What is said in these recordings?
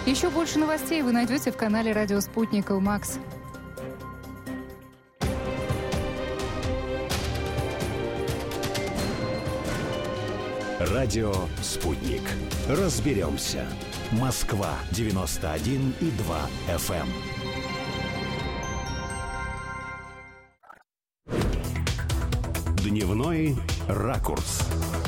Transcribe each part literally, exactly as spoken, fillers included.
Еще больше новостей вы найдете в канале «Радио Спутник Элмакс». Радио «Спутник». Разберемся. Москва девяносто один и два эф эм. Дневной ракурс.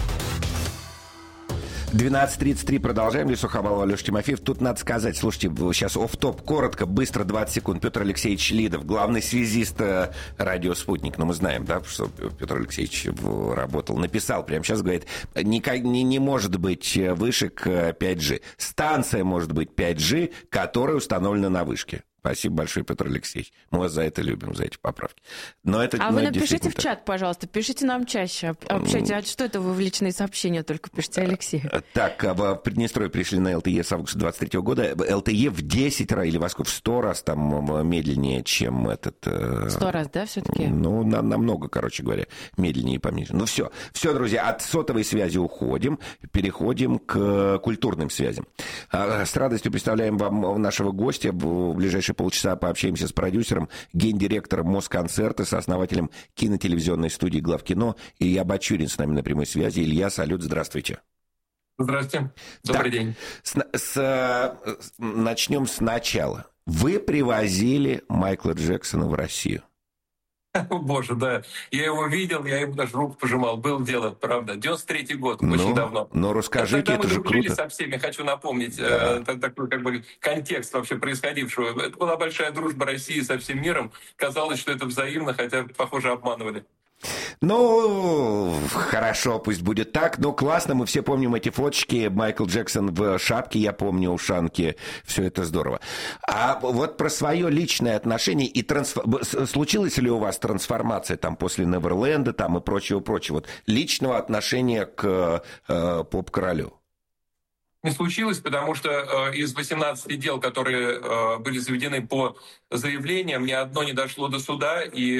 двенадцать тридцать три. Продолжаем. Лесу Хабалова, Алеша Тимофеев. Тут надо сказать, слушайте, сейчас офф-топ, коротко, быстро, двадцать секунд. Петр Алексеевич Лидов, главный связист радио «Спутник». Ну, мы знаем, да, что Петр Алексеевич работал. Написал прямо сейчас, говорит, не, не, не может быть вышек пять джи. Станция может быть пять джи, которая установлена на вышке. Спасибо большое, Петр Алексеевич. Мы вас за это любим, за эти поправки. Но это, а но вы это напишите в чат, пожалуйста, пишите нам чаще. Общайтесь. А что это вы в личные сообщения только пишите, Алексей? Так, в Приднестровье пришли на эл тэ е с августа двадцать третьего года. эл тэ е в десять раз или во сколько? В сто раз там медленнее, чем этот... Сто раз, да, все-таки? Ну, на, намного, короче говоря, медленнее и поменьше. Ну, все. Все, друзья, от сотовой связи уходим, переходим к культурным связям. С радостью представляем вам нашего гостя. В ближайшие полчаса пообщаемся с продюсером, гендиректором Москонцерта, сооснователем кинотелевизионной студии «Главкино» Илья Бачурин с нами на прямой связи. Илья, салют, здравствуйте. Здравствуйте. Добрый так, день. С, с, начнем сначала. Вы привозили Майкла Джексона в Россию. О, боже, да. Я его видел, я ему даже руку пожимал. Было дело, правда. девяносто третий год, ну, очень давно. Ну, расскажите, тогда это же круто. Мы дружили со всеми, хочу напомнить, да. э, такой как бы контекст вообще происходившего. Это была большая дружба России со всем миром. Казалось, что это взаимно, хотя, похоже, обманывали. Ну, хорошо, пусть будет так. Но классно, мы все помним эти фоточки. Майкл Джексон в шапке, я помню, ушанки. Все это здорово. А вот про свое личное отношение и трансф... случилась ли у вас трансформация там после Неверленда там и прочего-прочего? Вот личного отношения к э, поп-королю? Не случилось, потому что э, из восемнадцати дел, которые э, были заведены по заявлениям, ни одно не дошло до суда, и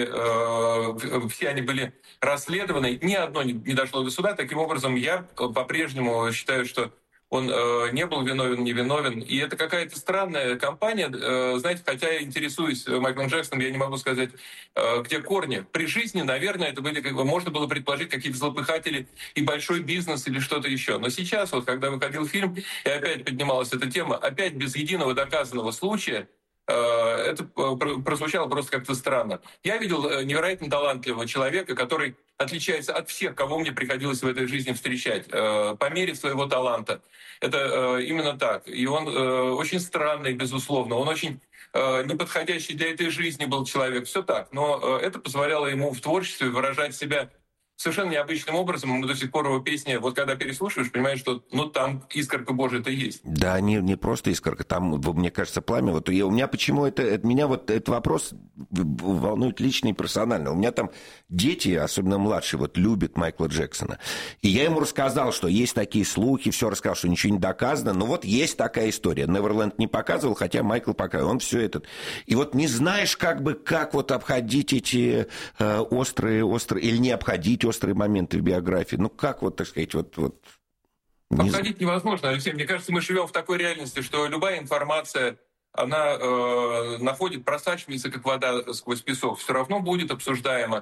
э, все они были расследованы, ни одно не, не дошло до суда. Таким образом, я по-прежнему считаю, что он э, не был виновен, не виновен. И это какая-то странная кампания. Э, знаете, хотя я интересуюсь Майклом Джексоном, я не могу сказать, э, где корни. При жизни, наверное, это были, как бы, можно было предположить, какие-то злопыхатели и большой бизнес или что-то еще. Но сейчас, вот, когда выходил фильм, и опять поднималась эта тема, опять без единого доказанного случая, это прозвучало просто как-то странно. Я видел невероятно талантливого человека, который отличается от всех, кого мне приходилось в этой жизни встречать, по мере своего таланта. Это именно так. И он очень странный, безусловно. Он очень неподходящий для этой жизни был человек. Все так. Но это позволяло ему в творчестве выражать себя совершенно необычным образом. Мы до сих пор его песни, вот когда переслушиваешь, понимаешь, что ну там искорка Божия-то есть. Да, не, не просто искорка, там, мне кажется, пламя. Вот я, у меня почему это, это, меня вот этот вопрос волнует лично и персонально. У меня там дети, особенно младшие, вот любят Майкла Джексона. И я ему рассказал, что есть такие слухи, все рассказал, что ничего не доказано, но вот есть такая история. Неверленд не показывал, хотя Майкл показывал, он все этот. И вот не знаешь, как бы, как вот обходить эти э, острые, острые, или не обходить острые моменты в биографии. Ну, как вот, так сказать, вот... вот не... Обходить невозможно, Алексей. Мне кажется, мы живем в такой реальности, что любая информация, она э, находит, просачивается, как вода сквозь песок, все равно будет обсуждаема.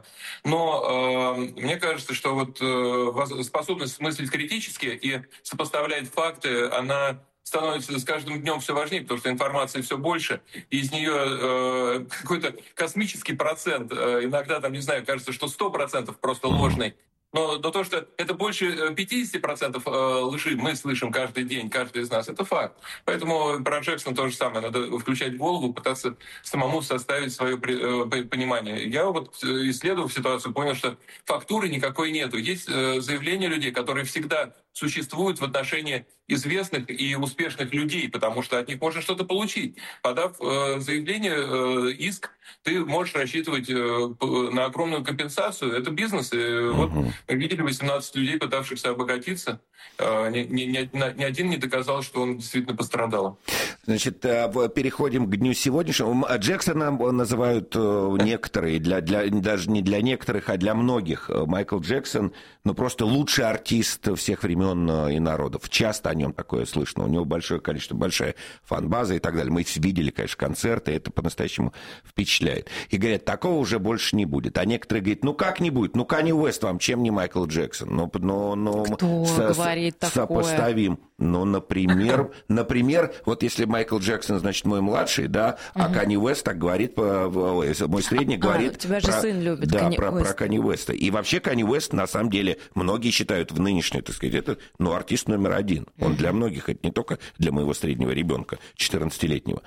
Но э, мне кажется, что вот э, способность мыслить критически и сопоставлять факты, она становится с каждым днем все важнее, потому что информации все больше, и из нее э, какой-то космический процент, э, иногда там, не знаю, кажется, что сто процентов просто ложный. Но, но то, что это больше пятьдесят процентов лжи мы слышим каждый день, каждый из нас, это факт. Поэтому про Джексона то же самое. Надо включать голову, пытаться самому составить свое понимание. Я вот, исследовав ситуацию, понял, что фактуры никакой нету. Есть заявления людей, которые всегда существуют в отношении известных и успешных людей, потому что от них можно что-то получить. Подав э, заявление, э, иск, ты можешь рассчитывать э, на огромную компенсацию. Это бизнес. И uh-huh. вот мы видели восемнадцать людей, пытавшихся обогатиться. Э, ни, ни, ни, ни один не доказал, что он действительно пострадал. Значит, переходим к дню сегодняшнему. Джексона называют некоторые, для, для, даже не для некоторых, а для многих. Майкл Джексон, ну, просто лучший артист всех времен времен и народов. Часто о нем такое слышно. У него большое количество, большая фан-база и так далее. Мы видели, конечно, концерты, это по-настоящему впечатляет. И говорят, такого уже больше не будет. А некоторые говорят, ну как не будет? Ну Канье Уэст вам чем не Майкл Джексон? Ну, ну, ну, Кто со- говорит со- такое? Сопоставим. Ну, например, например, вот если Майкл Джексон, значит, мой младший, да, а Канье Уэст так говорит, ой, мой средний говорит... А, тебя же про, сын любит да, Канье про, Уэста. про Канье Уэста. И вообще Канье Уэст, на самом деле, многие считают в нынешней, так сказать, это, ну, артист номер один. Он для многих, это не только для моего среднего ребенка, четырнадцатилетнего.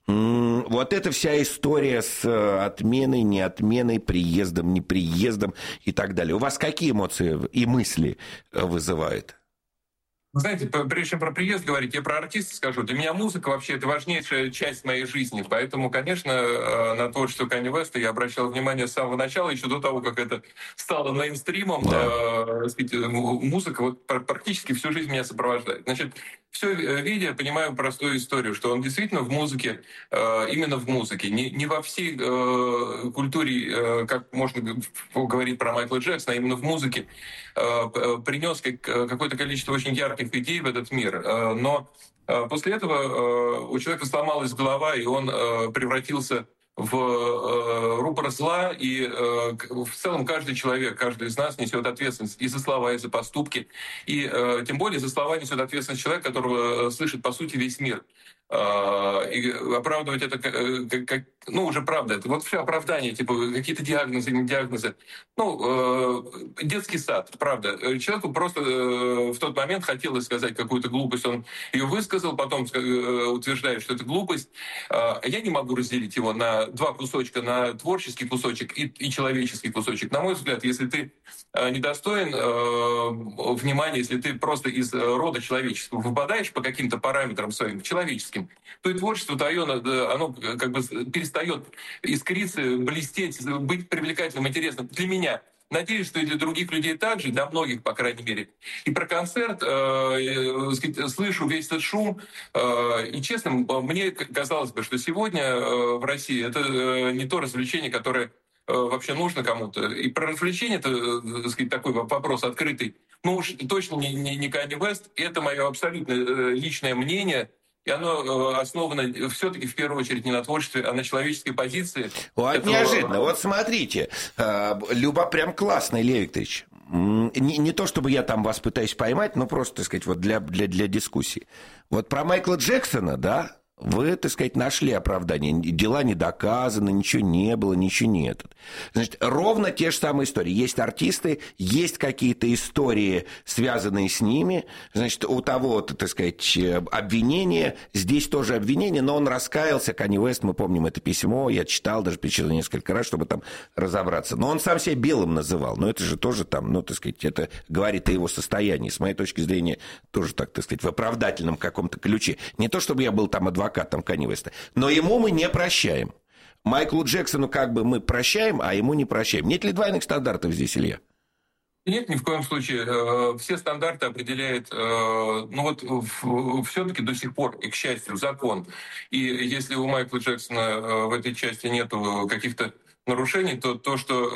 Вот эта вся история с отменой, неотменой, приездом, неприездом и так далее. У вас какие эмоции и мысли вызывает? Знаете, прежде чем про приезд говорить, я про артиста скажу. Для меня музыка вообще это важнейшая часть моей жизни. Поэтому, конечно, на творчество Канье Уэста я обращал внимание с самого начала, еще до того, как это стало мейнстримом. Да. Э, музыка вот практически всю жизнь меня сопровождает. Значит, все видя, понимаю простую историю, что он действительно в музыке, э, именно в музыке, не, не во всей э, культуре, э, как можно говорить про Майкла Джексона, а именно в музыке, э, принес как, какое-то количество очень ярких идей в этот мир. Э, но э, после этого э, у человека сломалась голова, и он э, превратился в э, рупор зла, и э, в целом каждый человек, каждый из нас несет ответственность и за слова, и за поступки, и э, тем более за слова несет ответственность человек, которого э, слышит, по сути, весь мир. Э, и оправдывать это как, как, ну, уже правда, это вот все оправдания, типа какие-то диагнозы, не диагнозы. Ну, э, детский сад, правда. Человеку просто э, в тот момент хотелось сказать какую-то глупость, он ее высказал, потом э, утверждает, что это глупость. Э, я не могу разделить его на два кусочка, на творческий кусочек и, и человеческий кусочек. На мой взгляд, если ты э, недостоин э, внимания, если ты просто из рода человеческого выпадаешь по каким-то параметрам своим человеческим, то и творчество твое, оно как бы перестает искриться, блестеть, быть привлекательным, интересным. Для меня. Надеюсь, что и для других людей также, для многих, по крайней мере. И про концерт, э, э, слышу весь этот шум. Э, и честно, мне казалось бы, что сегодня э, в России это э, не то развлечение, которое э, вообще нужно кому-то. И про развлечение, это, э, сказать, такой вопрос открытый. Ну уж точно не, не, не Канье Уэст. Это мое абсолютно э, личное мнение. И оно э, основано все-таки в первую очередь не на творчестве, а на человеческой позиции. Вот это... неожиданно. Вот смотрите, э, Люба прям классный, Илья Викторович. Не, не то, чтобы я там вас пытаюсь поймать, но просто, так сказать, вот для, для, для дискуссии. Вот про Майкла Джексона, да, вы, так сказать, нашли оправдание. Дела не доказаны, ничего не было, ничего нет. Значит, ровно те же самые истории. Есть артисты, есть какие-то истории, связанные с ними. Значит, у того, так сказать, обвинение, здесь тоже обвинение, но он раскаялся. Канье Уэст, мы помним это письмо, я читал, даже перечитал несколько раз, чтобы там разобраться. Но он сам себя белым называл. Но это же тоже там, ну, так сказать, это говорит о его состоянии. С моей точки зрения, тоже так, так сказать, в оправдательном каком-то ключе. Не то, чтобы я был там адвокатом, там Канье Уэста. Но ему мы не прощаем. Майклу Джексону как бы мы прощаем, а ему не прощаем. Нет ли двойных стандартов здесь, Илья? Нет, ни в коем случае. Все стандарты определяет, ну вот, все-таки до сих пор, и, к счастью, закон. И если у Майкла Джексона в этой части нету каких-то нарушений, то то,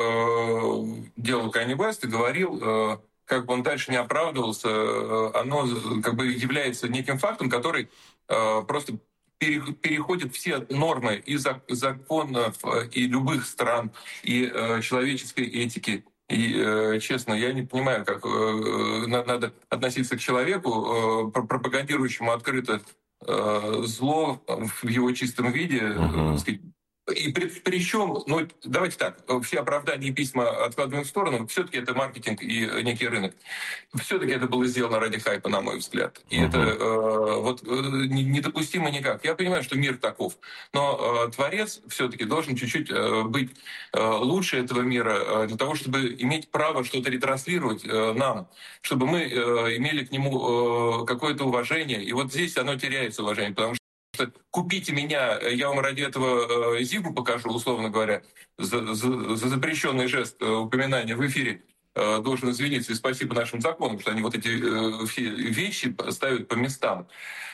что делал Канье Уэст и говорил, как бы он дальше не оправдывался, оно как бы является неким фактом, который просто переходит все нормы и законов, и любых стран, и э, человеческой этики. И, э, честно, я не понимаю, как э, надо относиться к человеку, э, пропагандирующему открыто э, зло в его чистом виде, uh-huh. э, сказать. И при, причем, ну, давайте так, все оправдания и письма откладываем в сторону, все-таки это маркетинг и некий рынок. Все-таки это было сделано ради хайпа, на мой взгляд. И uh-huh. это э, вот э, недопустимо никак. Я понимаю, что мир таков, но э, творец все-таки должен чуть-чуть э, быть э, лучше этого мира э, для того, чтобы иметь право что-то ретранслировать э, нам, чтобы мы э, имели к нему э, какое-то уважение. И вот здесь оно теряется, уважение, потому что купите меня, я вам ради этого э, Зигу покажу, условно говоря, за, за, за запрещенный жест э, упоминания в эфире, э, должен извиниться и спасибо нашим законам, что они вот эти э, все вещи ставят по местам.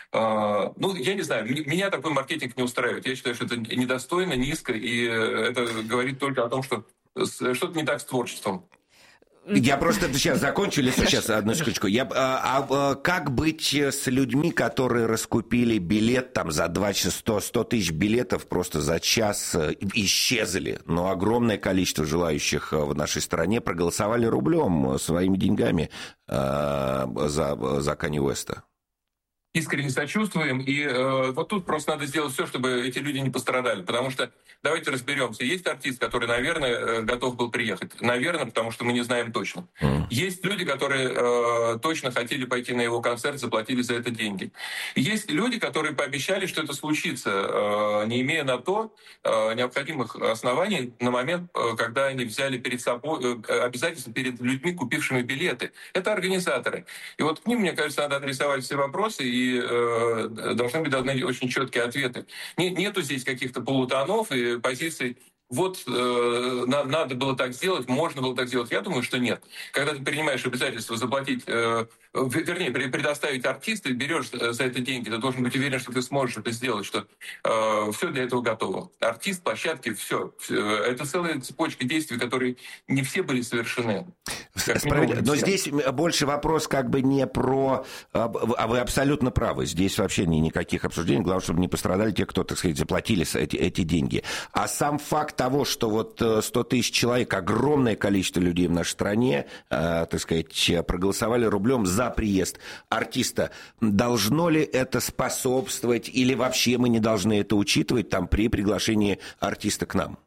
Э, ну, я не знаю, м- меня такой маркетинг не устраивает. Я считаю, что это недостойно, низко, и это говорит только о том, что что-то не так с творчеством. Я просто сейчас закончу, Лиса, сейчас одну секундочку. Я, а, а как быть с людьми, которые раскупили билет там за два часа, сто, сто тысяч билетов просто за час исчезли, но огромное количество желающих в нашей стране проголосовали рублем, своими деньгами э, за, за Канье Уэста? Искренне сочувствуем, и э, вот тут просто надо сделать все, чтобы эти люди не пострадали, потому что, давайте разберемся, есть артист, который, наверное, готов был приехать, наверное, потому что мы не знаем точно. Mm. Есть люди, которые э, точно хотели пойти на его концерт, заплатили за это деньги. Есть люди, которые пообещали, что это случится, э, не имея на то э, необходимых оснований на момент, э, когда они взяли перед собой э, обязательства перед людьми, купившими билеты. Это организаторы. И вот к ним, мне кажется, надо адресовать все вопросы, и И э, должны быть даны очень четкие ответы. Не, нету здесь каких-то полутонов и позиций. Вот э, на, надо было так сделать, можно было так сделать. Я думаю, что нет. Когда ты принимаешь обязательство заплатить, э, вернее, предоставить артиста, берешь за это деньги, ты должен быть уверен, что ты сможешь это сделать, что э, все для этого готово. Артист, площадки, все. Это целая цепочка действий, которые не все были совершены. Справедливо. Но здесь больше вопрос как бы не про... А вы абсолютно правы. Здесь вообще никаких обсуждений. Главное, чтобы не пострадали те, кто, так сказать, заплатили эти, эти деньги. А сам факт того, что вот сто тысяч человек, огромное количество людей в нашей стране, э, так сказать, проголосовали рублем за приезд артиста, должно ли это способствовать или вообще мы не должны это учитывать там при приглашении артиста к нам?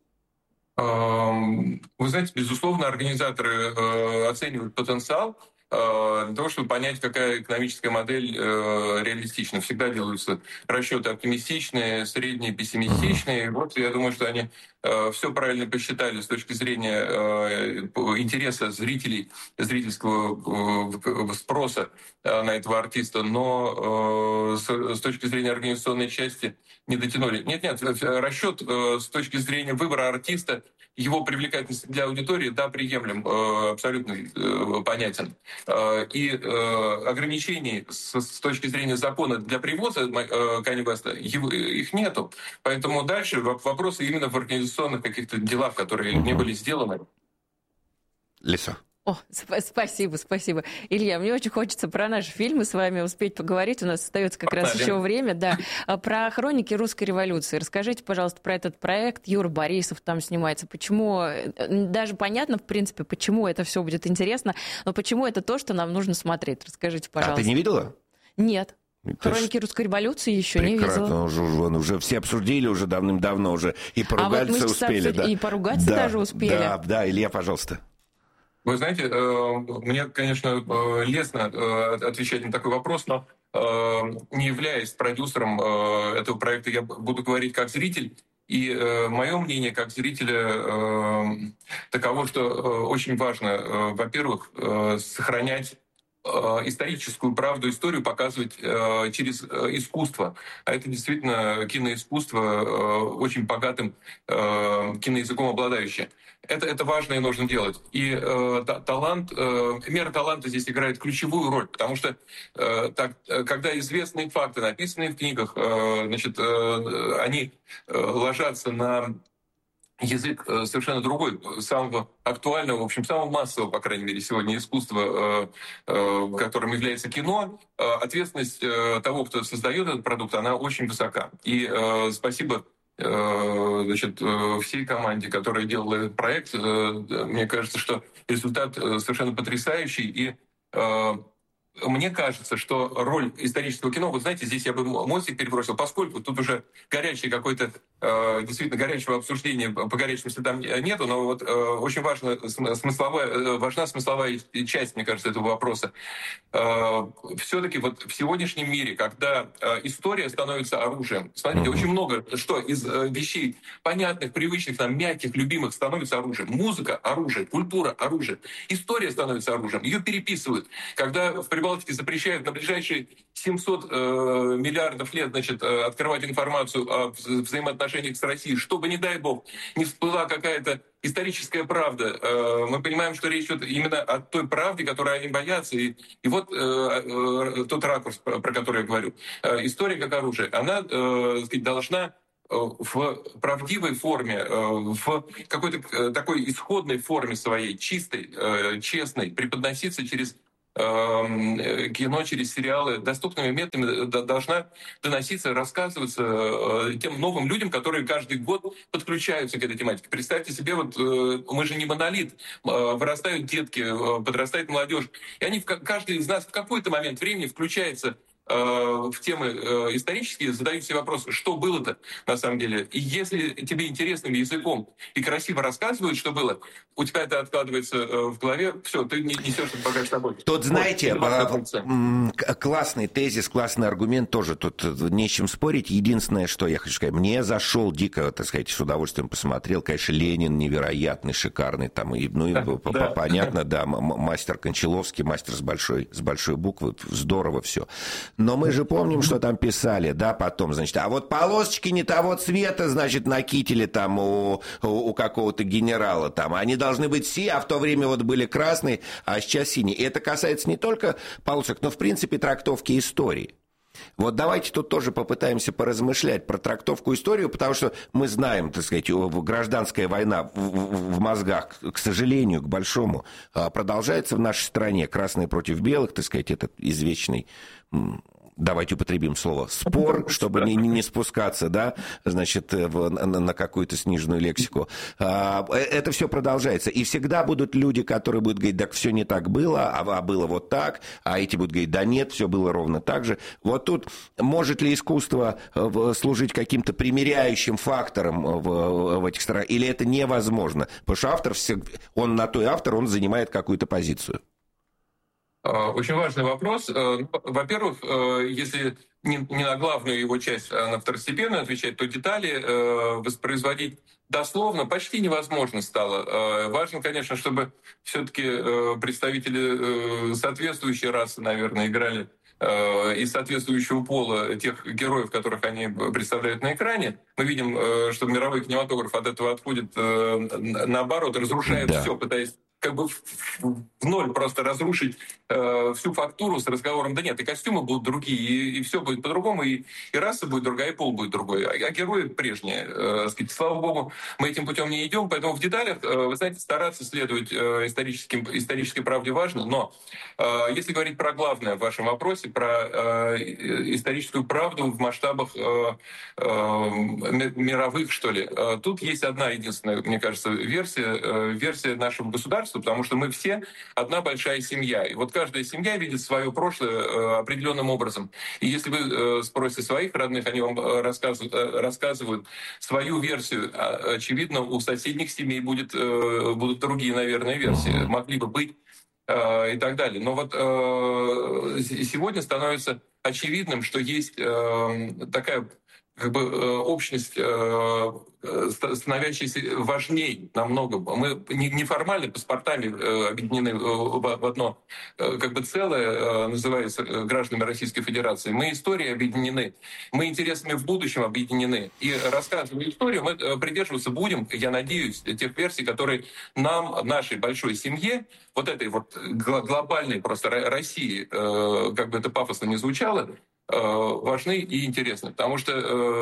Вы знаете, безусловно, организаторы э, оценивают потенциал э, для того, чтобы понять, какая экономическая модель э, реалистична. Всегда делаются расчеты оптимистичные, средние, пессимистичные. Вот я думаю, что они э, все правильно посчитали с точки зрения э, интереса зрителей, зрительского э, спроса э, на этого артиста, но э, с, с точки зрения организационной части не дотянули. Нет-нет, расчет э, с точки зрения выбора артиста, его привлекательность для аудитории, да, приемлем, э, абсолютно э, понятен. Э, и э, ограничений с, с точки зрения закона для привоза э, Канье Уэста, их нету. Поэтому дальше вопросы именно в организационных каких-то делах, которые не были сделаны. Лиса. О, спасибо, спасибо. Илья, мне очень хочется про наши фильмы с вами успеть поговорить. У нас остается как раз еще время. Да. Про хроники русской революции. Расскажите, пожалуйста, про этот проект. Юра Борисов там снимается. Почему, даже понятно, в принципе, почему это все будет интересно, но почему это то, что нам нужно смотреть? Расскажите, пожалуйста. А ты не видела? Нет. Это Хроники русской революции еще прекрасно, не видела. Уже, уже, уже все обсудили уже давным-давно уже. И поругаться а вот успели. Обсудили, да. И поругаться да, даже успели. Да, да, Илья, пожалуйста. Вы знаете, мне, конечно, лестно отвечать на такой вопрос, но не являясь продюсером этого проекта, я буду говорить как зритель. И мое мнение как зрителя таково, что очень важно, во-первых, сохранять историческую правду, историю показывать э, через э, искусство. А это действительно киноискусство э, очень богатым э, киноязыком обладающее. Это, это важно и нужно делать. И э, та, талант, э, мера таланта здесь играет ключевую роль, потому что э, так, когда известные факты, написанные в книгах, э, значит, э, они э, ложатся на язык совершенно другой, самого актуального, в общем, самого массового, по крайней мере, сегодня искусства, которым является кино. Ответственность того, кто создает этот продукт, она очень высока. И спасибо, значит, всей команде, которая делала этот проект. Мне кажется, что результат совершенно потрясающий. И мне кажется, что роль исторического кино, вот знаете, здесь я бы мостик перебросил, поскольку тут уже горячее какое-то, э, действительно горячего обсуждения по горячим следам нету, но вот э, очень важна смысловая, важна смысловая часть, мне кажется, этого вопроса. Э, все-таки вот в сегодняшнем мире, когда э, история становится оружием, смотрите, очень много что из э, вещей понятных, привычных нам, мягких, любимых становится оружием. Музыка — оружие, культура — оружие, история становится оружием, ее переписывают. Когда в Прибалтике запрещают на ближайшие семьсот э, миллиардов лет, значит, э, открывать информацию о вза- взаимоотношениях с Россией, чтобы, не дай бог, не всплыла какая-то историческая правда. Э, мы понимаем, что речь идет именно о той правде, которой они боятся. И, и вот э, э, тот ракурс, про, про который я говорю. Э, история как оружие, она, э, сказать, должна в правдивой форме, в какой-то такой исходной форме своей, чистой, честной, преподноситься через кино, через сериалы, доступными методами должна доноситься, рассказываться тем новым людям, которые каждый год подключаются к этой тематике. Представьте себе, вот мы же не монолит, вырастают детки, подрастает молодежь, и они, каждый из нас в какой-то момент времени включается в темы исторические, задают себе вопрос, что было-то на самом деле. И если тебе интересным языком и красиво рассказывают, что было, у тебя это откладывается в голове, все, ты не несешь это пока с собой. Тут, знаете, вот, классный тезис, классный аргумент, тоже тут не с чем спорить. Единственное, что я хочу сказать, мне зашел дико, так сказать, с удовольствием посмотрел, конечно, Ленин невероятный, шикарный, там, и, ну, и да, понятно, да, мастер Кончаловский, мастер с большой, с большой буквы, здорово все. Но мы же помним, что там писали, да, потом, значит, а вот полосочки не того цвета, значит, на кителе там у, у, у какого-то генерала там, они должны быть синие, а в то время вот были красные, а сейчас синие. И это касается не только полосок, но, в принципе, трактовки истории. Вот давайте тут тоже попытаемся поразмышлять про трактовку истории, потому что мы знаем, так сказать, гражданская война в, в мозгах, к сожалению, к большому, продолжается в нашей стране. Красные против белых, так сказать, этот извечный... Давайте употребим слово «спор», чтобы не, не спускаться, да, значит, в, на, на какую-то сниженную лексику. А, это все продолжается. И всегда будут люди, которые будут говорить, так все не так было, а, а было вот так, а эти будут говорить, да нет, все было ровно так же. Вот тут может ли искусство служить каким-то примиряющим фактором в, в этих странах, или это невозможно? Потому что автор, он на той автор, он занимает какую-то позицию. Очень важный вопрос. Во-первых, если не на главную его часть, а на второстепенную отвечать, то детали воспроизводить дословно почти невозможно стало. Важно, конечно, чтобы все-таки представители соответствующей расы, наверное, играли и соответствующего пола тех героев, которых они представляют на экране. Мы видим, что мировой кинематограф от этого отходит наоборот, разрушает да. все, пытаясь как бы в, в ноль просто разрушить э, всю фактуру с разговором, да нет, и костюмы будут другие, и, и все будет по-другому, и, и раса будет другая, и пол будет другой, а, а герои прежние. Э, сказать, слава богу, мы этим путем не идем, поэтому в деталях, э, вы знаете, стараться следовать э, историческим, исторической правде важно, но э, если говорить про главное в вашем вопросе, про э, историческую правду в масштабах э, э, мировых, что ли, э, тут есть одна единственная, мне кажется, версия, э, версия нашего государства, потому что мы все одна большая семья. И вот каждая семья видит свое прошлое э, определенным образом. И если вы э, спросите своих родных, они вам э, рассказывают, э, рассказывают свою версию, а, очевидно, у соседних семей будет, э, будут другие, наверное, версии. Могли бы быть э, и так далее. Но вот э, сегодня становится очевидным, что есть э, такая как бы общность, становящаяся важней намного. Мы неформально паспортами объединены в одно как бы целое, называясь гражданами Российской Федерации. Мы историей объединены, мы интересами в будущем объединены. И рассказывая историю, мы придерживаться будем, я надеюсь, тех версий, которые нам, нашей большой семье, вот этой вот глобальной просто России, как бы это пафосно не звучало, важны и интересны, потому что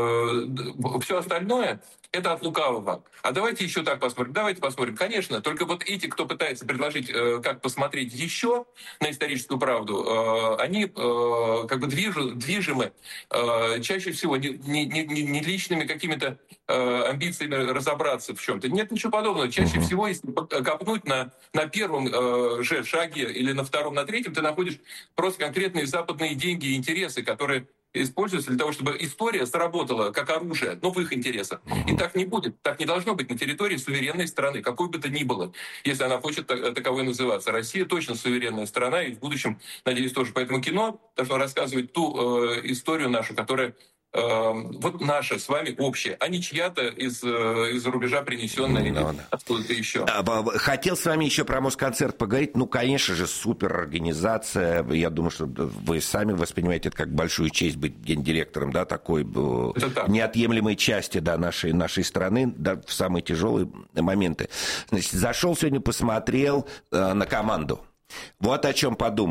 э, все остальное это от лукавого. А давайте еще так посмотрим. Давайте посмотрим. Конечно, только вот эти, кто пытается предложить, э, как посмотреть еще на историческую правду, э, они э, как бы движу, движимы э, чаще всего не, не, не, не личными какими-то э, амбициями разобраться в чем-то. Нет ничего подобного. Чаще всего, если копнуть на, на первом э, же шаге или на втором, на третьем, ты находишь просто конкретные западные деньги и интересы, которые используются для того, чтобы история сработала как оружие, но в их интересах. И так не будет, так не должно быть на территории суверенной страны, какой бы то ни было, если она хочет таковой называться. Россия точно суверенная страна, и в будущем, надеюсь, тоже. Поэтому кино должно рассказывать ту э, историю нашу, которая э, вот наша с вами общая, а не чья-то из, э, из-за рубежа принесенная или no, no. откуда-то еще. Хотел с вами еще про Москонцерт поговорить. Ну, конечно же, суперорганизация. Я думаю, что вы сами воспринимаете это как большую честь быть гендиректором, да, такой неотъемлемой части, да, нашей, нашей страны, да, в самые тяжелые моменты. Значит, зашел сегодня, посмотрел э, на команду. Вот о чем подумал.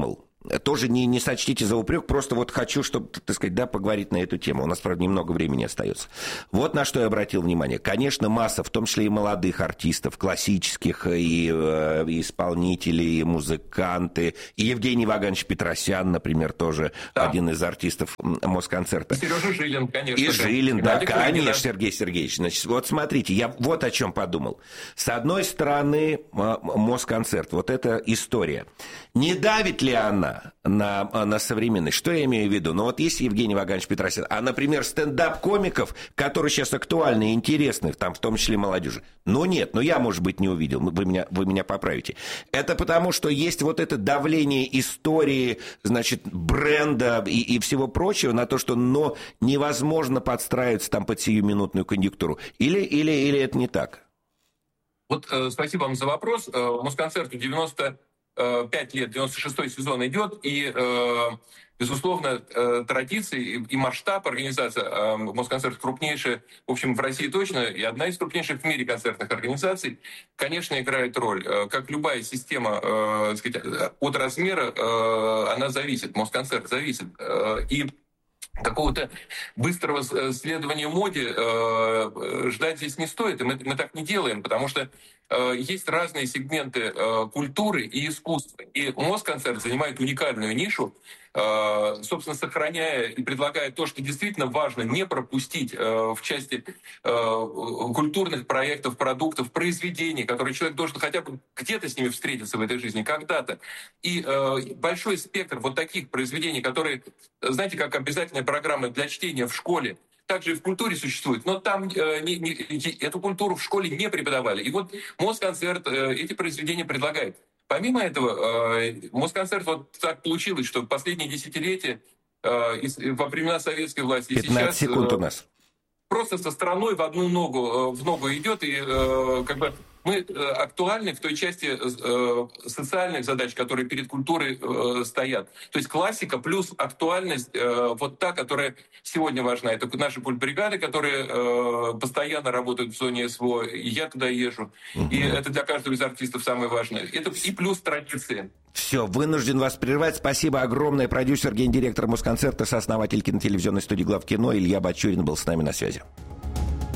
тоже не, не сочтите за упрек, просто вот хочу, чтобы, так сказать, да, поговорить на эту тему. У нас, правда, немного времени остается. Вот на что я обратил внимание. Конечно, масса, в том числе и молодых артистов, классических, и, э, и исполнителей, и музыканты, и Евгений Ваганович Петросян, например, тоже да. один из артистов Москонцерта. И Сережа Жилин, конечно. И Жилин, да, Геннадий конечно, Крыгина. Сергей Сергеевич. Значит, вот смотрите, я вот о чем подумал. С одной стороны, Москонцерт, вот эта история. Не давит ли она на, на современность? Что я имею в виду? Ну вот есть Евгений Ваганович Петросян, а, например, стендап-комиков, которые сейчас актуальны и интересны, там, в том числе молодежи. Ну нет, ну я, может быть, не увидел, вы меня, вы меня поправите. Это потому, что есть вот это давление истории, значит, бренда и, и всего прочего на то, что но невозможно подстраиваться там под сиюминутную конъюнктуру. Или, или, или это не так? Вот э, спасибо вам за вопрос. Э, Москонцерту девяносто пять лет, девяносто шестой сезон идет, и, э, безусловно, э, традиции и, и масштаб организации э, Москонцерт крупнейшая, в общем, в России точно, и одна из крупнейших в мире концертных организаций, конечно, играет роль. Э, как любая система, э, сказать, от размера, э, она зависит, Москонцерт зависит. Э, и какого-то быстрого следования моде э, ждать здесь не стоит, и мы, мы так не делаем, потому что э, есть разные сегменты э, культуры и искусства. И Москонцерт занимает уникальную нишу, э, собственно, сохраняя и предлагая то, что действительно важно не пропустить э, в части э, культурных проектов, продуктов, произведений, которые человек должен хотя бы где-то с ними встретиться в этой жизни, когда-то. И э, большой спектр вот таких произведений, которые, знаете, как обязательная программа для чтения в школе, также и в культуре существует, но там э, не, не, эту культуру в школе не преподавали. И вот Москонцерт э, эти произведения предлагает. Помимо этого, э, Москонцерт вот так получилось, что в последние десятилетия, э, и, во времена советской власти, пятнадцать сейчас, секунд э, у нас. Просто со страной в одну ногу, э, в ногу идет, и э, как бы мы актуальны в той части э, социальных задач, которые перед культурой э, стоят. То есть классика плюс актуальность, э, вот та, которая сегодня важна. Это наши культбригады, которые э, постоянно работают в зоне СВО, и я туда езжу. Uh-huh. И это для каждого из артистов самое важное. Это и плюс традиции. Все, вынужден вас прервать. Спасибо огромное. Продюсер, гендиректор Москонцерта, сооснователь кинотелевизионной студии «Главкино» Илья Бачурин был с нами на связи.